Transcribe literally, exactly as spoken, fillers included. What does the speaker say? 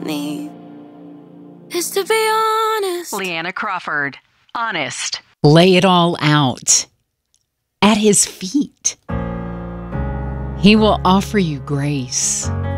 me is to be honest. Leanna Crawford, Honest. Lay it all out at his feet. He will offer you grace.